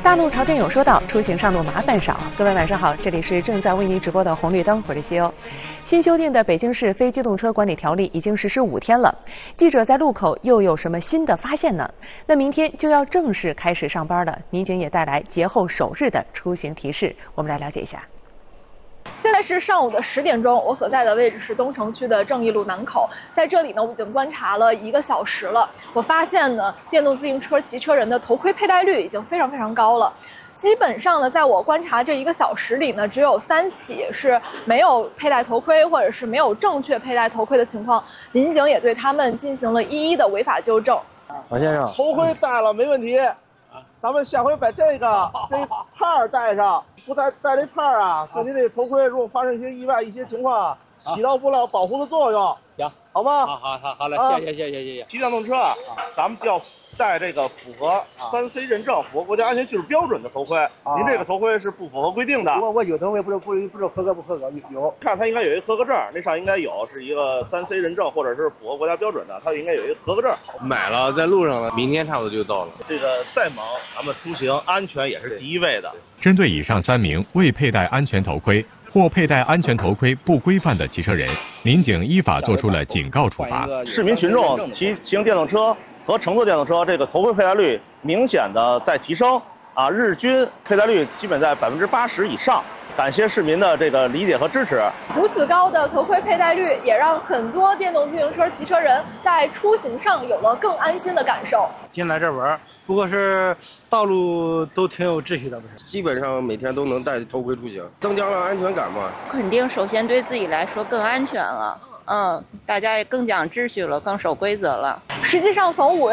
大路朝天有说道，出行上路麻烦少。各位晚上好，这里是正在为您直播的红绿灯，我是西欧。新修订的北京市非机动车管理条例已经实施5天了，记者在路口又有什么新的发现呢？那明天就要正式开始上班了，民警也带来节后首日的出行提示，我们来了解一下。 现在是上午的10点钟，我所在的位置是东城区的正义路南口，在这里呢，我已经观察了1个小时了。我发现呢，电动自行车骑车人的头盔佩戴率已经非常高了。基本上呢，在我观察这1个小时里呢，只有3起是没有佩戴头盔或者是没有正确佩戴头盔的情况，民警也对他们进行了一一的违法纠正。 王先生， 头盔戴了没问题。咱们下回把这帕戴上，不戴这帕啊，对您这头盔如果发生一些意外、一些情况，起到不了保护的作用。 行， 好吗？ 好嘞，谢谢。 骑电动车啊，咱们要戴这个符合3C 认证、符合国家安全技术标准的头盔。您这个头盔是不符合规定的。 我有头盔不是合格不合格有。 看它应该有一个合格证，那上应该有是一个3C 认证或者是符合国家标准的，它应该有一个合格证。 买了，在路上了，明天差不多就到了。 这个再忙，咱们出行安全也是第一位的。 针对以上3名未佩戴安全头盔或佩戴安全头盔不规范的骑车人，民警依法作出了警告处罚。 市民群众骑行电动车和乘坐电动车，这个头盔佩戴率明显的在提升啊，日均佩戴率基本在80%以上。感谢市民的这个理解和支持。 如此高的头盔佩戴率，也让很多电动自行车骑车人在出行上有了更安心的感受。 进来这玩，不过是道路都挺有秩序的，不是？ 基本上每天都能戴头盔出行，增加了安全感嘛。 肯定首先对自己来说更安全了，大家也更讲秩序了，更守规则了。 实际上从5月